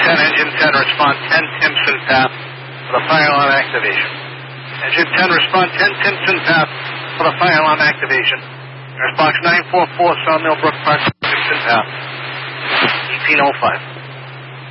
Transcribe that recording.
Engine 10, respond 10 Timpson path for the fire alarm activation. Engine 10, respond 10 Timpson path for the fire alarm activation. Air box 944, Sawmill Brook Park, Timpson path. 1805.